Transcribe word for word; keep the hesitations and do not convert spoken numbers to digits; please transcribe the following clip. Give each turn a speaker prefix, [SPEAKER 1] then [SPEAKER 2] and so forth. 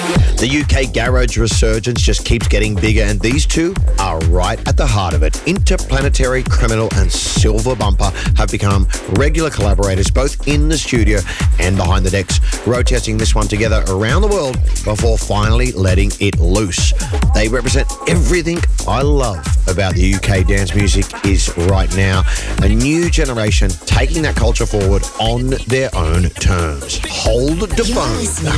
[SPEAKER 1] The U K garage resurgence just keeps getting bigger, and these two are right at the heart of it. Interplanetary Criminal and Silver Bumper have become regular collaborators both in the studio and behind the decks, rotating this one together around the world before finally letting it loose. They represent everything I love about the U K dance music is right now. A new generation taking that culture forward on their own terms. Hold the phone.